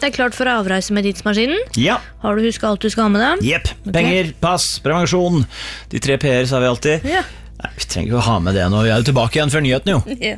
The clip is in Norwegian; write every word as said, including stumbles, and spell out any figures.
det er klart for avreise med tidsmaskinen. Ja. Har du husket alt du skal ha med deg? Jepp. Ok. Penger, pass, prevensjon. De tre P-er sa vi alltid. Ja. Nei, vi trenger ikke å ha med det nå. Vi er jo tilbake igjen før nyheten, jo. Ja.